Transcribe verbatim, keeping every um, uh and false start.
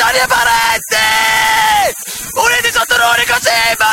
Coglioni e Parenti! Uniti sotto un unico cibo!